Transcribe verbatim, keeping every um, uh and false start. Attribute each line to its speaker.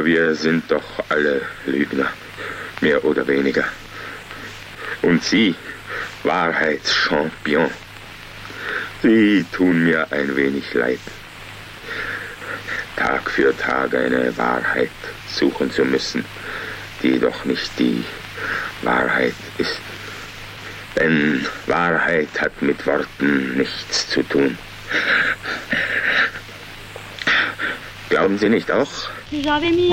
Speaker 1: Aber wir sind doch alle Lügner, mehr oder weniger. Und Sie, Wahrheitschampion, Sie tun mir ein wenig leid. Tag für Tag eine Wahrheit suchen zu müssen, die doch nicht die Wahrheit ist. Denn Wahrheit hat mit Worten nichts zu tun. Glauben Sie nicht auch?
Speaker 2: Si j'avais mis